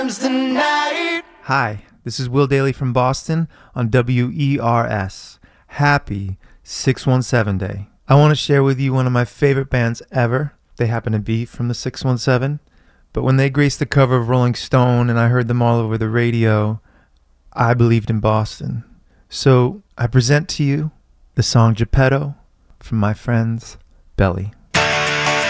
Hi, this is Will Daly from Boston on WERS. Happy 617 Day. I want to share with you one of my favorite bands ever. They happen to be from the 617, but when they graced the cover of Rolling Stone and I heard them all over the radio, I believed in Boston. So I present to you the song Geppetto from my friends Belly.